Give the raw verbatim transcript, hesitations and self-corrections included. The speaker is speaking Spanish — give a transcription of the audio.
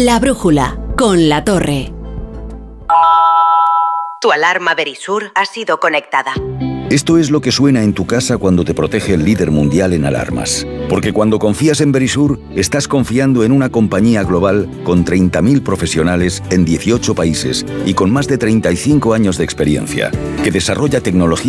La brújula, con La Torre. Tu alarma Verisur ha sido conectada. Esto es lo que suena en tu casa cuando te protege el líder mundial en alarmas. Porque cuando confías en Verisur, estás confiando en una compañía global con treinta mil profesionales en dieciocho países y con más de treinta y cinco años de experiencia, que desarrolla tecnología